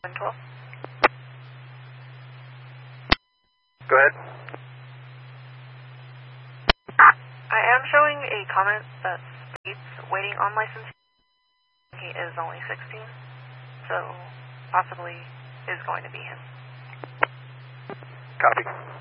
12. Go ahead. I am showing a comment that states waiting on license. He is only 16, so possibly is going to be him. Copy.